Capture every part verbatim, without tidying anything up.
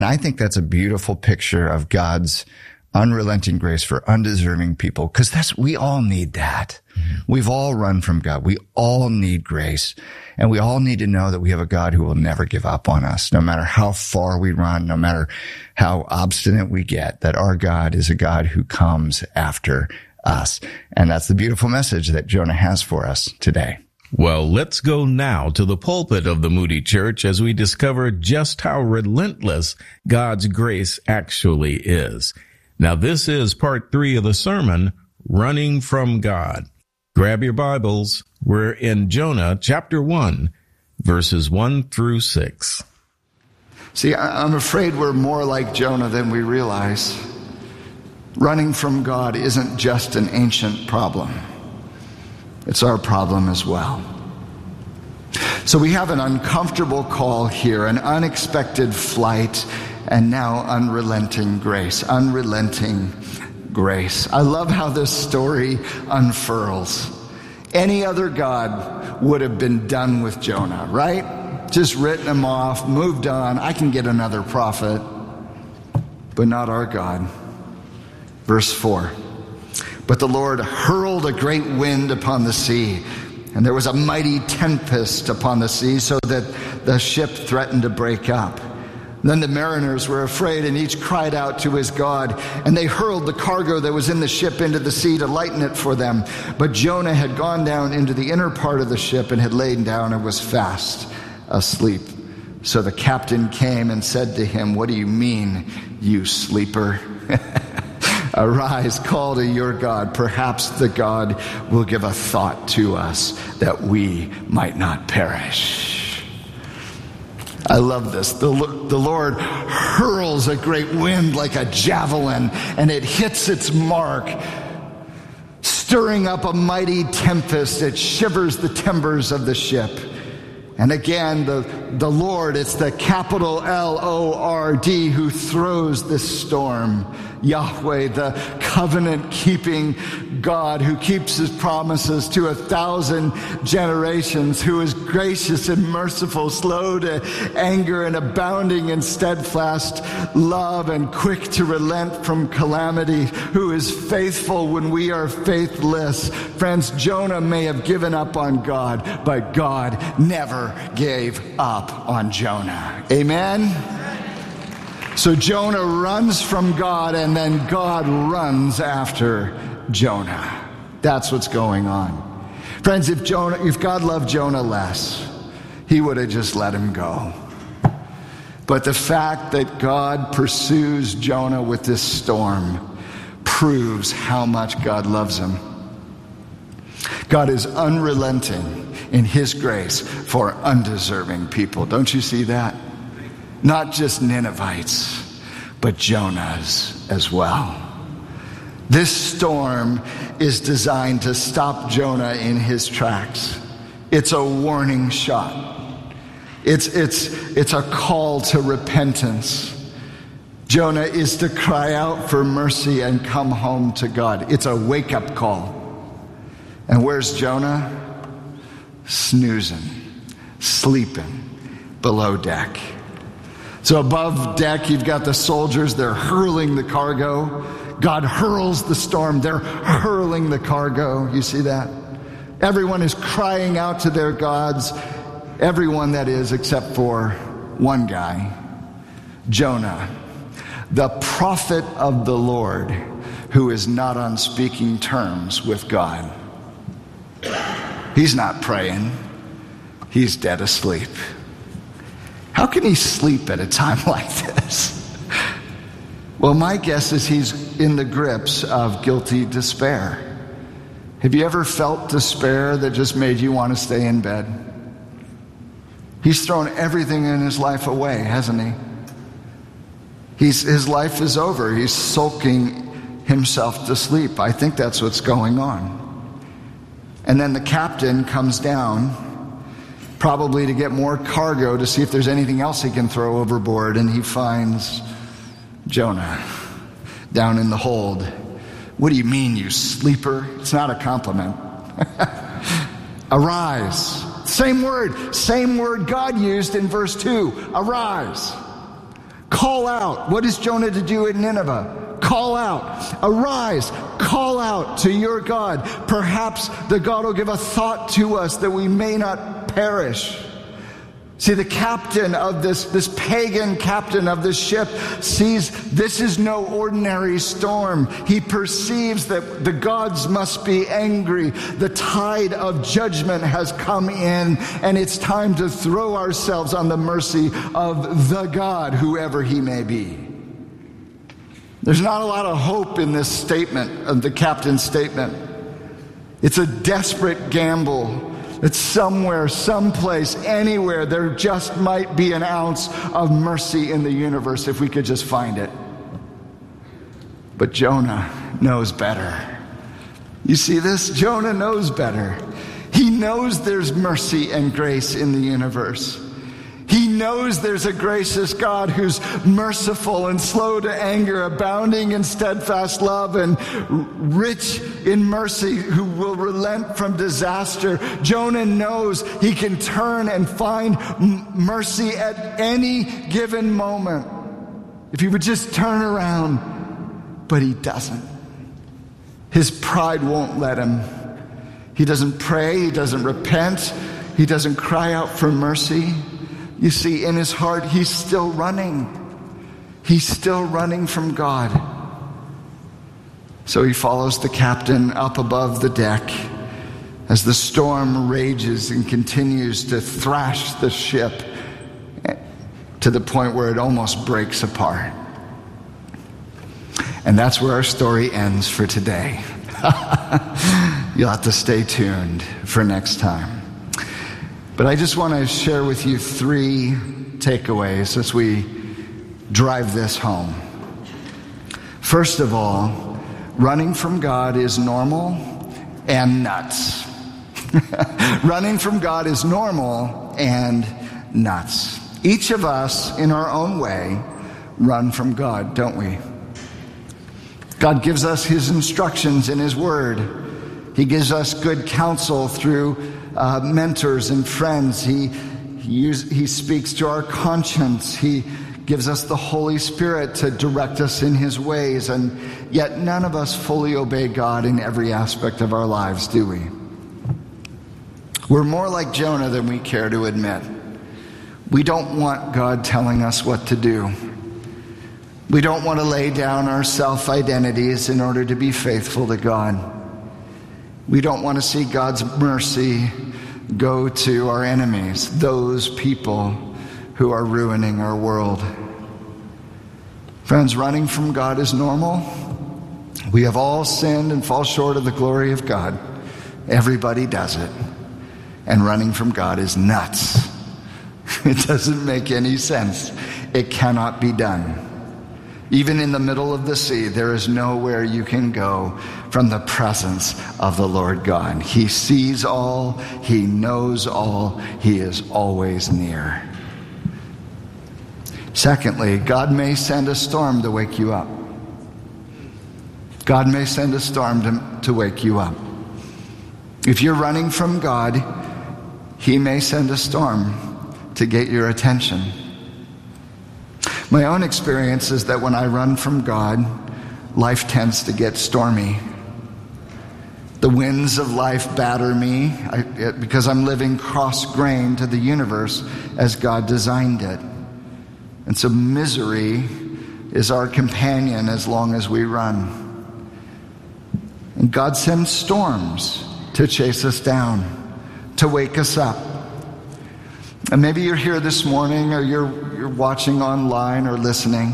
I think that's a beautiful picture of God's unrelenting grace for undeserving people, because that's, we all need that. Mm-hmm. We've all run from God. We all need grace, and we all need to know that we have a God who will never give up on us, no matter how far we run, no matter how obstinate we get, that our God is a God who comes after us. And that's the beautiful message that Jonah has for us today. Well, let's go now to the pulpit of the Moody Church as we discover just how relentless God's grace actually is. Now, this is part three of the sermon, Running from God. Grab your Bibles. We're in Jonah chapter one, verses one through six. See, I'm afraid we're more like Jonah than we realize. Running from God isn't just an ancient problem. It's our problem as well. So we have an uncomfortable call here, an unexpected flight, and now unrelenting grace, unrelenting grace. I love how this story unfurls. Any other God would have been done with Jonah, right? Just written him off, moved on. I can get another prophet, but not our God. Verse four. But the Lord hurled a great wind upon the sea, and there was a mighty tempest upon the sea, so that the ship threatened to break up. Then the mariners were afraid, and each cried out to his God, and they hurled the cargo that was in the ship into the sea to lighten it for them. But Jonah had gone down into the inner part of the ship and had lain down and was fast asleep. So the captain came and said to him, "What do you mean, you sleeper? Arise, call to your God. Perhaps the God will give a thought to us that we might not perish." I love this. The, the Lord hurls a great wind like a javelin, and it hits its mark, stirring up a mighty tempest. It shivers the timbers of the ship. And again, the, the Lord, it's the capital L O R D, who throws this storm. Yahweh, the covenant-keeping God who keeps his promises to a thousand generations, who is gracious and merciful, slow to anger and abounding in steadfast love and quick to relent from calamity, who is faithful when we are faithless. Friends, Jonah may have given up on God, but God never gave up on Jonah. Amen? So Jonah runs from God, and then God runs after Jonah. That's what's going on. Friends, if Jonah, if God loved Jonah less, he would have just let him go. But the fact that God pursues Jonah with this storm proves how much God loves him. God is unrelenting in his grace for undeserving people. Don't you see that? Not just Ninevites, but Jonahs as well. This storm is designed to stop Jonah in his tracks. It's a warning shot. It's, it's, it's a call to repentance. Jonah is to cry out for mercy and come home to God. It's a wake-up call. And where's Jonah? Snoozing, sleeping below deck. So above deck, you've got the soldiers. They're hurling the cargo. God hurls the storm. They're hurling the cargo. You see that? Everyone is crying out to their gods. Everyone, that is, except for one guy, Jonah, the prophet of the Lord, who is not on speaking terms with God. He's not praying. He's dead asleep. How can he sleep at a time like this? Well, my guess is he's in the grips of guilty despair. Have you ever felt despair that just made you want to stay in bed? He's thrown everything in his life away, hasn't he? He's, his life is over. He's sulking himself to sleep. I think that's what's going on. And then the captain comes down, probably to get more cargo to see if there's anything else he can throw overboard, and he finds Jonah down in the hold. What do you mean, you sleeper? It's not a compliment. Arise. Same word, same word God used in verse two. Arise. Call out. What is Jonah to do in Nineveh? Call out. Arise. Call out to your God. Perhaps the God will give a thought to us that we may not perish. See, the captain of this, this pagan captain of this ship sees this is no ordinary storm. He perceives that the gods must be angry. The tide of judgment has come in, and it's time to throw ourselves on the mercy of the God, whoever he may be. There's not a lot of hope in this statement, of the captain's statement. It's a desperate gamble. It's somewhere, someplace, anywhere, there just might be an ounce of mercy in the universe if we could just find it. But Jonah knows better. You see this? Jonah knows better. He knows there's mercy and grace in the universe. He knows there's a gracious God who's merciful and slow to anger, abounding in steadfast love, and rich in mercy, who will relent from disaster. Jonah knows he can turn and find m- mercy at any given moment if he would just turn around, but he doesn't. His pride won't let him. He doesn't pray, he doesn't repent, he doesn't cry out for mercy. You see, in his heart, he's still running. He's still running from God. So he follows the captain up above the deck as the storm rages and continues to thrash the ship to the point where it almost breaks apart. And that's where our story ends for today. You'll have to stay tuned for next time. But I just want to share with you three takeaways as we drive this home. First of all, running from God is normal and nuts. Running from God is normal and nuts. Each of us, in our own way, run from God, don't we? God gives us his instructions in his word. He gives us good counsel through Uh, mentors and friends. He, he, use, he speaks to our conscience. He gives us the Holy Spirit to direct us in his ways. And yet none of us fully obey God in every aspect of our lives, do we? We're more like Jonah than we care to admit. We don't want God telling us what to do. We don't want to lay down our self-identities in order to be faithful to God. We don't want to see God's mercy go to our enemies, those people who are ruining our world. Friends, running from God is normal. We have all sinned and fall short of the glory of God. Everybody does it. And running from God is nuts. It doesn't make any sense. It cannot be done. Even in the middle of the sea, there is nowhere you can go from the presence of the Lord God. He sees all, he knows all, he is always near. Secondly, God may send a storm to wake you up. God may send a storm to, to wake you up. If you're running from God, he may send a storm to get your attention. My own experience is that when I run from God, life tends to get stormy. The winds of life batter me I, it, because I'm living cross-grained to the universe as God designed it. And so misery is our companion as long as we run. And God sends storms to chase us down, to wake us up. And maybe you're here this morning, or you're, you're watching online or listening.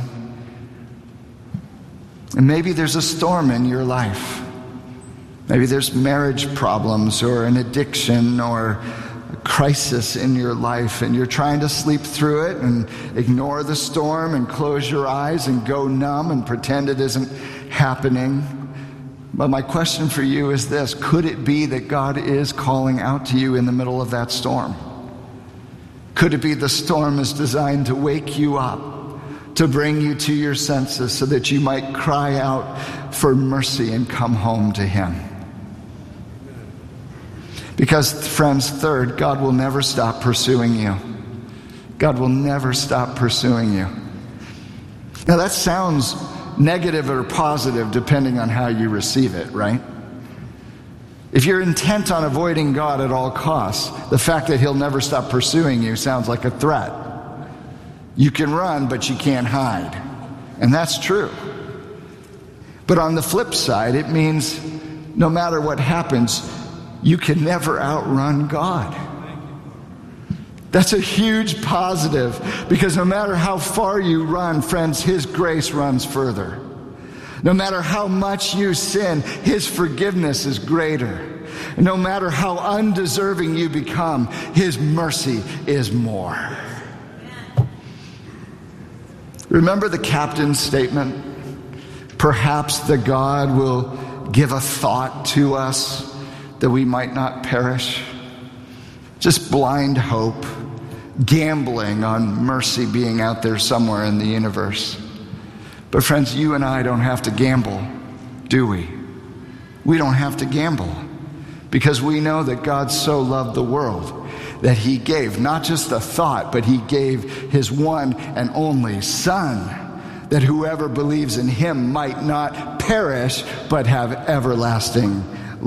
And maybe there's a storm in your life. Maybe there's marriage problems or an addiction or a crisis in your life, and you're trying to sleep through it and ignore the storm and close your eyes and go numb and pretend it isn't happening. But my question for you is this: could it be that God is calling out to you in the middle of that storm? Could it be the storm is designed to wake you up, to bring you to your senses so that you might cry out for mercy and come home to him? Because, friends, third, God will never stop pursuing you. God will never stop pursuing you. Now that sounds negative or positive depending on how you receive it, right? If you're intent on avoiding God at all costs, the fact that he'll never stop pursuing you sounds like a threat. You can run, but you can't hide. And that's true. But on the flip side, it means no matter what happens, you can never outrun God. That's a huge positive, because no matter how far you run, friends, his grace runs further. No matter how much you sin, his forgiveness is greater. No matter how undeserving you become, his mercy is more. Remember the captain's statement? Perhaps the God will give a thought to us that we might not perish. Just blind hope, gambling on mercy being out there somewhere in the universe. But friends, you and I don't have to gamble, do we? We don't have to gamble, because we know that God so loved the world that he gave not just a thought, but he gave his one and only Son, that whoever believes in him might not perish, but have everlasting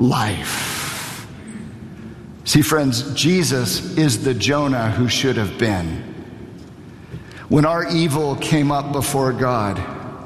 life. See, friends, Jesus is the Jonah who should have been. When our evil came up before God,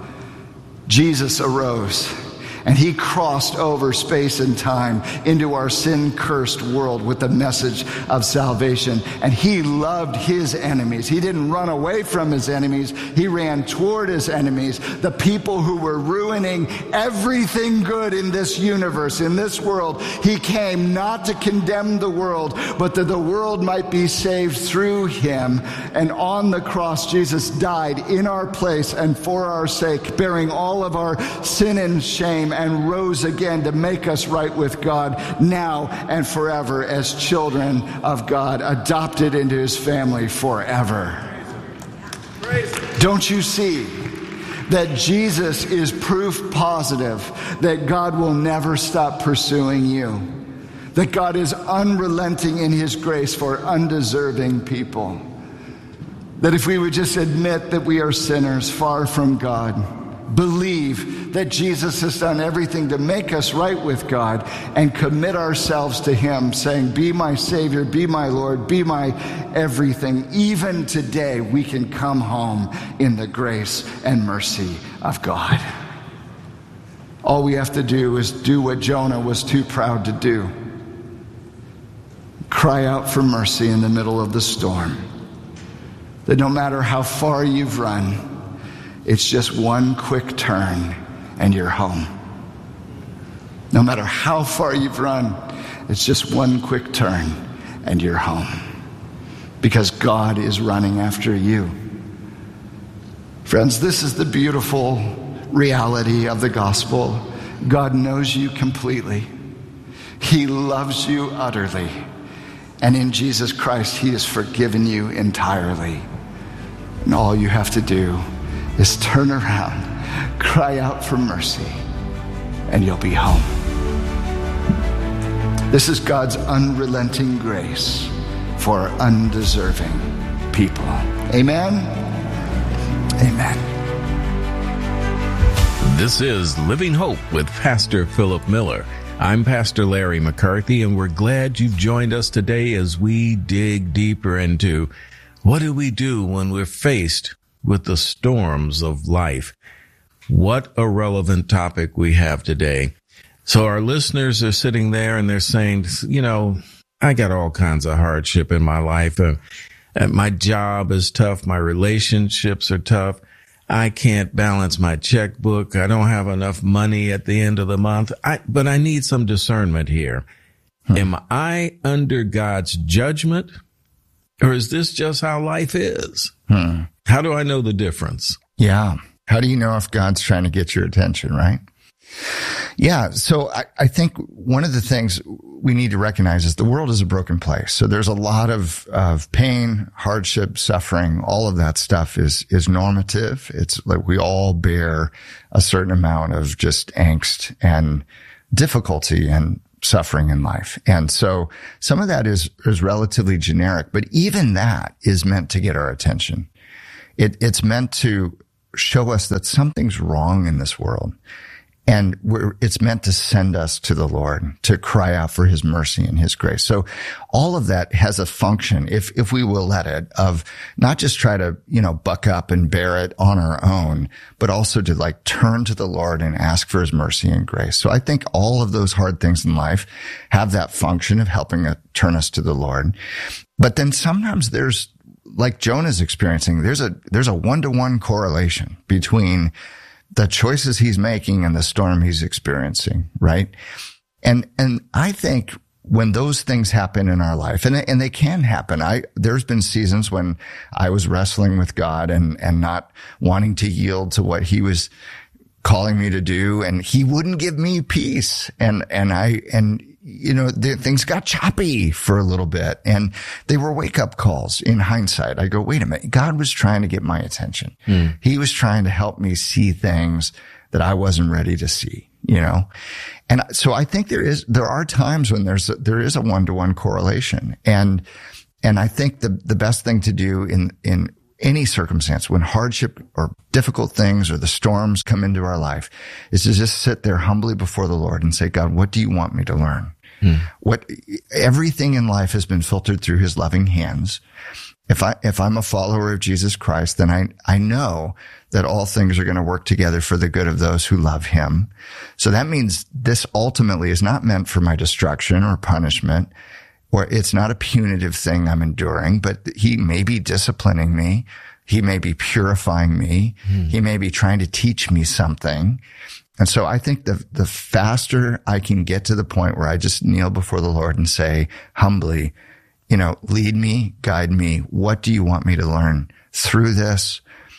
Jesus arose, and he crossed over space and time into our sin-cursed world with the message of salvation. And he loved his enemies. He didn't run away from his enemies. He ran toward his enemies, the people who were ruining everything good in this universe, in this world. He came not to condemn the world, but that the world might be saved through him. And on the cross, Jesus died in our place and for our sake, bearing all of our sin and shame, and rose again to make us right with God now and forever as children of God, adopted into his family forever. Don't you see that Jesus is proof positive that God will never stop pursuing you? That God is unrelenting in his grace for undeserving people? That if we would just admit that we are sinners far from God, believe that Jesus has done everything to make us right with God, and commit ourselves to him, saying, be my Savior, be my Lord, be my everything. Even today, we can come home in the grace and mercy of God. All we have to do is do what Jonah was too proud to do. Cry out for mercy in the middle of the storm. That no matter how far you've run, it's just one quick turn and you're home. No matter how far you've run, it's just one quick turn and you're home. Because God is running after you. Friends, this is the beautiful reality of the gospel. God knows you completely. He loves you utterly. And in Jesus Christ, he has forgiven you entirely. And all you have to do is turn around, cry out for mercy, and you'll be home. This is God's unrelenting grace for undeserving people. Amen? Amen. This is Living Hope with Pastor Philip Miller. I'm Pastor Larry McCarthy, and we're glad you've joined us today as we dig deeper into what do we do when we're faced with the storms of life. What a relevant topic we have today. So our listeners are sitting there and they're saying, you know, I got all kinds of hardship in my life. Uh, my job is tough. My relationships are tough. I can't balance my checkbook. I don't have enough money at the end of the month. I, but I need some discernment here. Hmm. Am I under God's judgment, or is this just how life is? Hmm. How do I know the difference? Yeah. How do you know if God's trying to get your attention, right? Yeah. So I, I think one of the things we need to recognize is the world is a broken place. So there's a lot of, of pain, hardship, suffering. All of that stuff is, is normative. It's like we all bear a certain amount of just angst and difficulty and suffering in life. And so some of that is, is relatively generic, but even that is meant to get our attention. It, it's meant to show us that something's wrong in this world. And we're, it's meant to send us to the Lord, to cry out for his mercy and his grace. So all of that has a function, if, if we will let it, of not just try to, you know, buck up and bear it on our own, but also to like turn to the Lord and ask for his mercy and grace. So I think all of those hard things in life have that function of helping us turn us to the Lord. But then sometimes there's, like Jonah's experiencing, there's a, there's a one-to-one correlation between the choices he's making and the storm he's experiencing, right? And, and I think when those things happen in our life, and, and they can happen, I, there's been seasons when I was wrestling with God and, and not wanting to yield to what he was calling me to do, and he wouldn't give me peace. And, and I, and, you know, the, things got choppy for a little bit, and they were wake up calls. In hindsight, I go, wait a minute. God was trying to get my attention. Mm. He was trying to help me see things that I wasn't ready to see, you know? And so I think there is, there are times when there's, a, there is a one-to-one correlation. And, and I think the, the best thing to do in, in any circumstance, when hardship or difficult things or the storms come into our life, is to just sit there humbly before the Lord and say, God, what do you want me to learn? Hmm. What, everything in life has been filtered through his loving hands. If I, if I'm a follower of Jesus Christ, then I, I know that all things are going to work together for the good of those who love him. So that means this ultimately is not meant for my destruction or punishment, or it's not a punitive thing I'm enduring, but he may be disciplining me. He may be purifying me. Hmm. He may be trying to teach me something. And so I think the, the faster I can get to the point where I just kneel before the Lord and say humbly, you know, lead me, guide me. What do you want me to learn through this?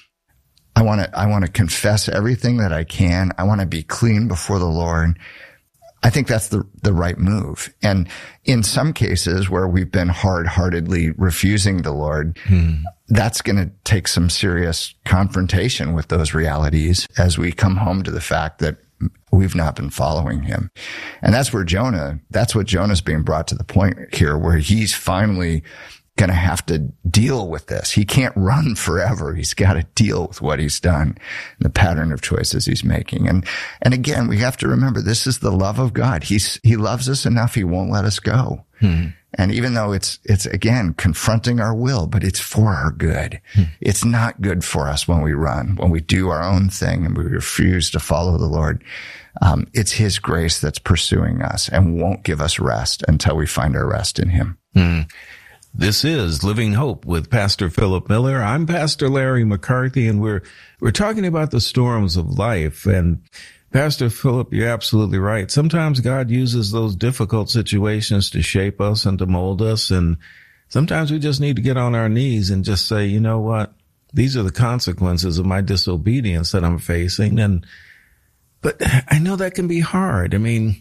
I want to, I want to confess everything that I can. I want to be clean before the Lord. I think that's the, the right move. And in some cases where we've been hard-heartedly refusing the Lord, hmm. that's going to take some serious confrontation with those realities as we come home to the fact that we've not been following him. And that's where Jonah, that's what Jonah's being brought to the point here, where he's finally going to have to deal with this. He can't run forever. He's got to deal with what he's done and the pattern of choices he's making. And, and again, we have to remember this is the love of God. He's, he loves us enough. He won't let us go. Hmm. And even though it's, it's again, confronting our will, but it's for our good. Hmm. It's not good for us when we run, when we do our own thing and we refuse to follow the Lord. Um, it's his grace that's pursuing us and won't give us rest until we find our rest in him. Hmm. This is Living Hope with Pastor Philip Miller. I'm Pastor Larry McCarthy, and we're we're talking about the storms of life. And Pastor Philip, you're absolutely right. Sometimes God uses those difficult situations to shape us and to mold us. And sometimes we just need to get on our knees and just say, you know what? These are the consequences of my disobedience that I'm facing. And but I know that can be hard. I mean,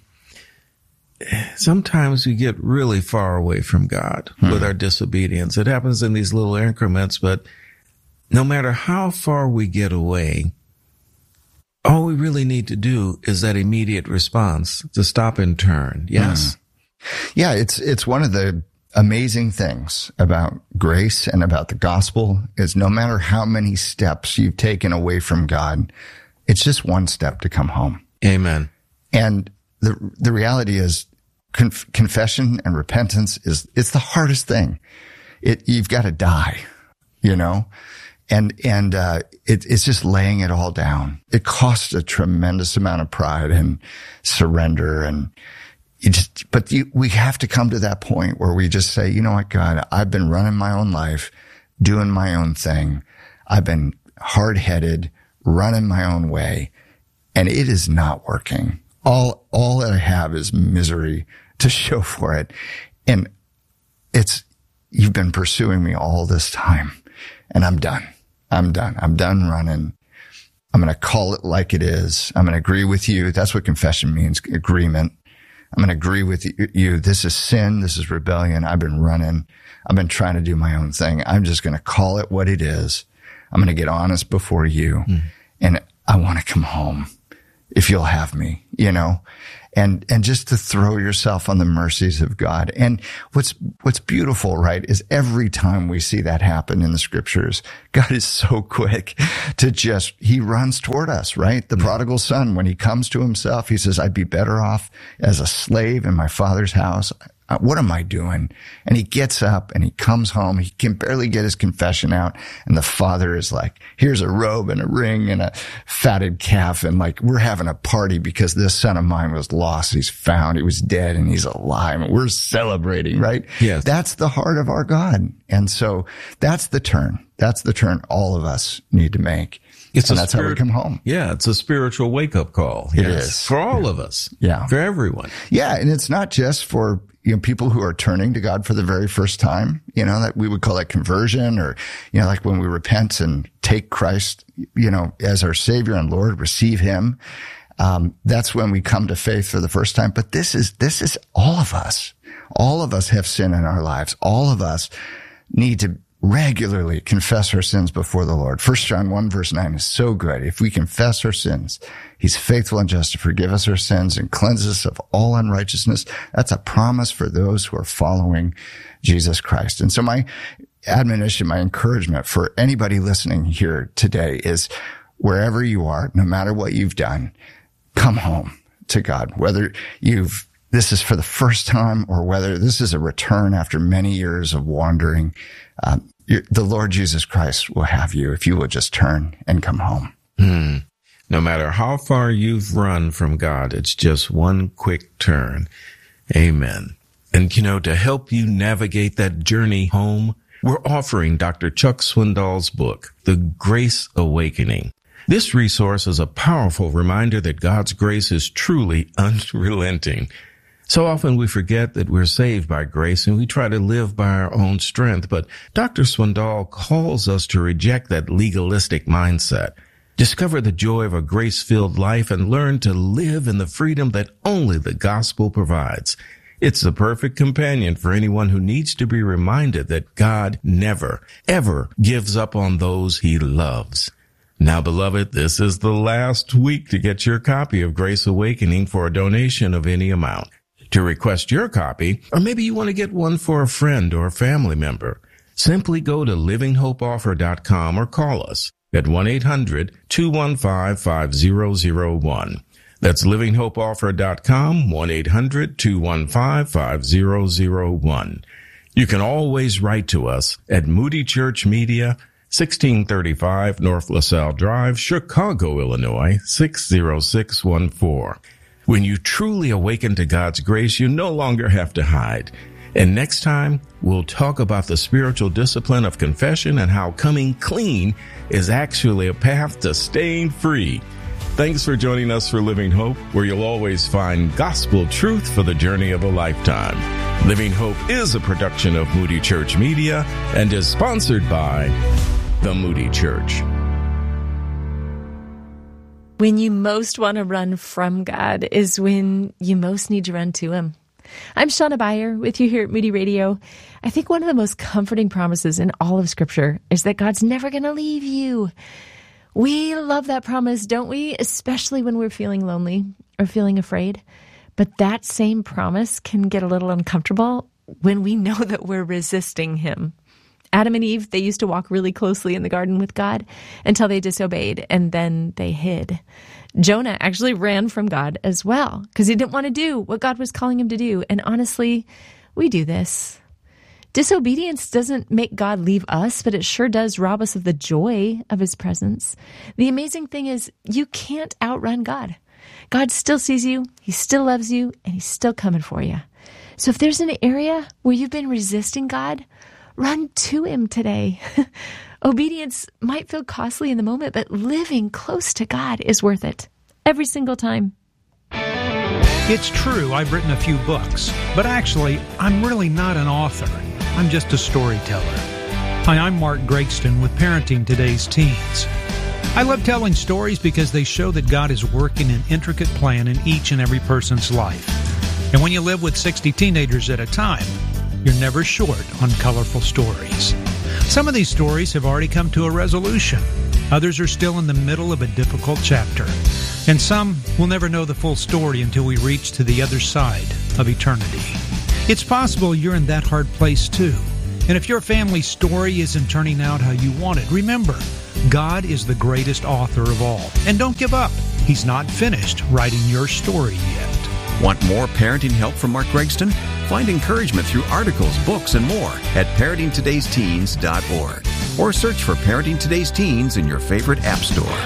sometimes we get really far away from God hmm. with our disobedience. It happens in these little increments, but no matter how far we get away, all we really need to do is that immediate response to stop and turn. Yes. Hmm. Yeah, it's, it's one of the amazing things about grace and about the gospel is no matter how many steps you've taken away from God, it's just one step to come home. Amen. And The the reality is conf- confession and repentance is, it's the hardest thing. It, you've got to die, you know, and, and, uh, it, it's just laying it all down. It costs a tremendous amount of pride and surrender. And you just, but you, we have to come to that point where we just say, you know what, God, I've been running my own life, doing my own thing. I've been hard headed, running my own way, and it is not working. All, all that I have is misery to show for it. And it's, you've been pursuing me all this time and I'm done. I'm done. I'm done running. I'm going to call it like it is. I'm going to agree with you. That's what confession means. Agreement. I'm going to agree with you. This is sin. This is rebellion. I've been running. I've been trying to do my own thing. I'm just going to call it what it is. I'm going to get honest before you. Mm. And I want to come home. If you'll have me, you know, and, and just to throw yourself on the mercies of God. And what's, what's beautiful, right, is every time we see that happen in the scriptures, God is so quick to just, he runs toward us, right? The prodigal son, when he comes to himself, he says, I'd be better off as a slave in my father's house. What am I doing? And he gets up and he comes home. He can barely get his confession out. And the father is like, here's a robe and a ring and a fatted calf. And like, we're having a party because this son of mine was lost. He's found. He was dead and he's alive. And we're celebrating, right? Yes. That's the heart of our God. And so that's the turn. That's the turn all of us need to make. It's and a that's spirit, how we come home. Yeah, it's a spiritual wake-up call. It yes, is. for all yeah. of us. Yeah. For everyone. Yeah, and it's not just for, you know, people who are turning to God for the very first time, you know, that we would call that conversion, or, you know, like when we repent and take Christ, you know, as our Savior and Lord, receive him. Um, that's when we come to faith for the first time. But this is, this is all of us. All of us have sin in our lives. All of us need to regularly confess our sins before the Lord. First John one verse nine is so good. If we confess our sins, he's faithful and just to forgive us our sins and cleanse us of all unrighteousness. That's a promise for those who are following Jesus Christ. And so my admonition, my encouragement for anybody listening here today is, wherever you are, no matter what you've done, come home to God. Whether you've this is for the first time or whether this is a return after many years of wandering, um, the Lord Jesus Christ will have you if you will just turn and come home. Hmm. No matter how far you've run from God, it's just one quick turn. Amen. And, you know, to help you navigate that journey home, we're offering Doctor Chuck Swindoll's book, The Grace Awakening. This resource is a powerful reminder that God's grace is truly unrelenting. So often we forget that we're saved by grace and we try to live by our own strength. But Doctor Swindoll calls us to reject that legalistic mindset, discover the joy of a grace-filled life, and learn to live in the freedom that only the gospel provides. It's the perfect companion for anyone who needs to be reminded that God never, ever gives up on those he loves. Now, beloved, this is the last week to get your copy of Grace Awakening for a donation of any amount. To request your copy, or maybe you want to get one for a friend or a family member, simply go to living hope offer dot com or call us at one eight hundred two one five five zero zero one. That's living hope offer dot com, one eight hundred two one five five zero zero one. You can always write to us at Moody Church Media, sixteen thirty-five North LaSalle Drive, Chicago, Illinois, six zero six one four. When you truly awaken to God's grace, you no longer have to hide. And next time, we'll talk about the spiritual discipline of confession and how coming clean is actually a path to staying free. Thanks for joining us for Living Hope, where you'll always find gospel truth for the journey of a lifetime. Living Hope is a production of Moody Church Media and is sponsored by the Moody Church. When you most want to run from God is when you most need to run to him. I'm Shauna Beyer with you here at Moody Radio. I think one of the most comforting promises in all of Scripture is that God's never going to leave you. We love that promise, don't we? Especially when we're feeling lonely or feeling afraid. But that same promise can get a little uncomfortable when we know that we're resisting him. Adam and Eve, they used to walk really closely in the garden with God until they disobeyed, and then they hid. Jonah actually ran from God as well because he didn't want to do what God was calling him to do. And honestly, we do this. Disobedience doesn't make God leave us, but it sure does rob us of the joy of his presence. The amazing thing is you can't outrun God. God still sees you, he still loves you, and he's still coming for you. So if there's an area where you've been resisting God, run to him today. Obedience might feel costly in the moment, but living close to God is worth it. Every single time. It's true, I've written a few books, but actually, I'm really not an author. I'm just a storyteller. Hi, I'm Mark Gregston with Parenting Today's Teens. I love telling stories because they show that God is working an intricate plan in each and every person's life. And when you live with sixty teenagers at a time, you're never short on colorful stories. Some of these stories have already come to a resolution. Others are still in the middle of a difficult chapter. And some will never know the full story until we reach to the other side of eternity. It's possible you're in that hard place too. And if your family's story isn't turning out how you want it, remember, God is the greatest author of all. And don't give up. He's not finished writing your story yet. Want more parenting help from Mark Gregston? Find encouragement through articles, books, and more at parenting todays teens dot org. Or search for Parenting Today's Teens in your favorite app store.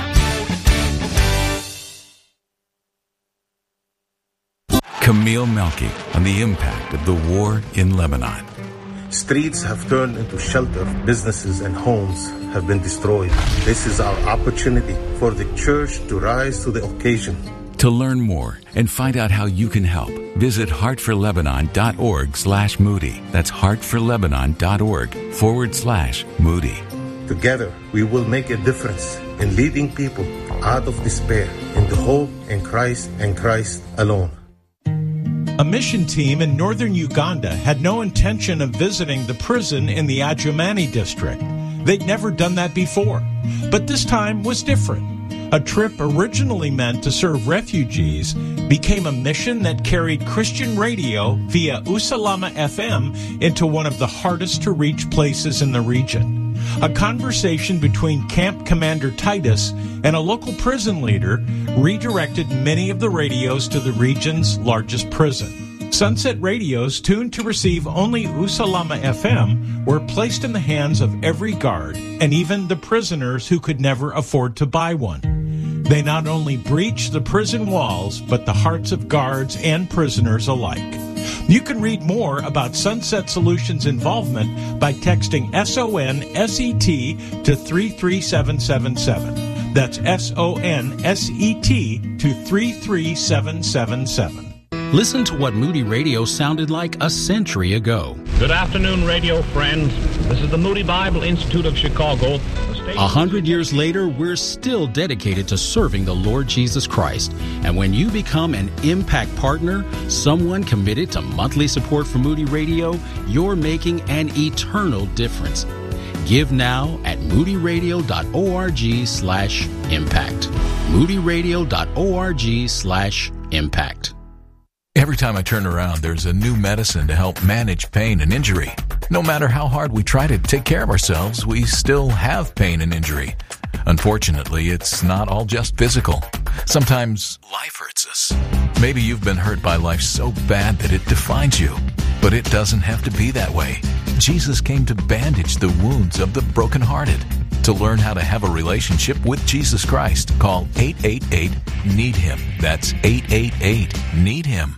Camille Melky on the impact of the war in Lebanon. Streets have turned into shelter. Businesses and homes have been destroyed. This is our opportunity for the church to rise to the occasion. To learn more and find out how you can help, visit heartforlebanon.org slash Moody. That's heartforlebanon.org forward slash Moody. Together, we will make a difference in leading people out of despair into hope in Christ and Christ alone. A mission team in northern Uganda had no intention of visiting the prison in the Adjumani district. They'd never done that before. But this time was different. A trip originally meant to serve refugees became a mission that carried Christian radio via Usalama F M into one of the hardest to reach places in the region. A conversation between Camp Commander Titus and a local prison leader redirected many of the radios to the region's largest prison. Sunset radios tuned to receive only Usalama F M were placed in the hands of every guard and even the prisoners who could never afford to buy one. They not only breached the prison walls, but the hearts of guards and prisoners alike. You can read more about Sunset Solutions' involvement by texting S O N S E T to three three seven seven seven. That's S O N S E T to three three seven seven seven. Listen to what Moody Radio sounded like a century ago. Good afternoon, radio friends. This is the Moody Bible Institute of Chicago. A hundred years later, we're still dedicated to serving the Lord Jesus Christ. And when you become an Impact Partner, someone committed to monthly support for Moody Radio, you're making an eternal difference. Give now at moodyradio.org slash impact. moodyradio.org slash impact. Every time I turn around, there's a new medicine to help manage pain and injury. No matter how hard we try to take care of ourselves, we still have pain and injury. Unfortunately, it's not all just physical. Sometimes life hurts us. Maybe you've been hurt by life so bad that it defines you. But it doesn't have to be that way. Jesus came to bandage the wounds of the brokenhearted. To learn how to have a relationship with Jesus Christ, call eight eight eight, need him. That's eight eight eight, need him.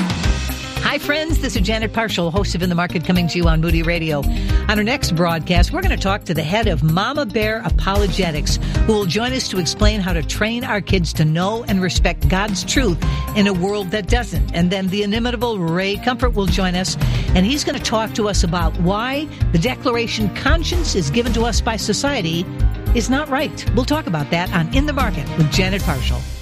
Hi, friends. This is Janet Parshall, host of In the Market, coming to you on Moody Radio. On our next broadcast, we're going to talk to the head of Mama Bear Apologetics, who will join us to explain how to train our kids to know and respect God's truth in a world that doesn't. And then the inimitable Ray Comfort will join us, and he's going to talk to us about why the declaration conscience is given to us by society is not right. We'll talk about that on In the Market with Janet Parshall.